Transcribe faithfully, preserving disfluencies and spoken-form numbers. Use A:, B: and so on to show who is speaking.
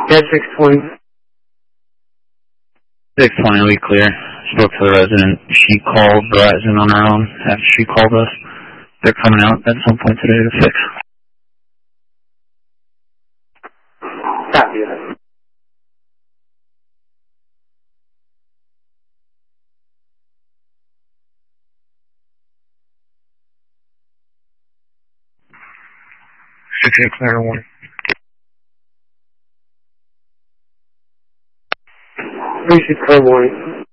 A: Yeah, six twenty.
B: six twenty, we clear. Spoke to the resident. She called Verizon on her own after she called us. They're coming out at some point today to fix.
A: Copy that.
B: six eight clear one.
A: three six clear warning.